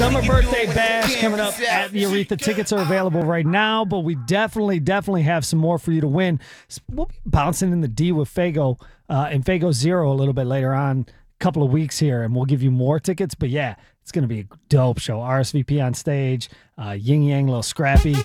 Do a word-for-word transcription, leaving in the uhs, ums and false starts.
Summer birthday bash coming up at the Aretha. Tickets are available right now, but we definitely, definitely have some more for you to win. We'll be bouncing in the D with Fago uh, and Fago Zero a little bit later on, a couple of weeks here, and we'll give you more tickets. But yeah, it's going to be a dope show. R S V P on stage, uh, Yin Yang, Little Scrappy.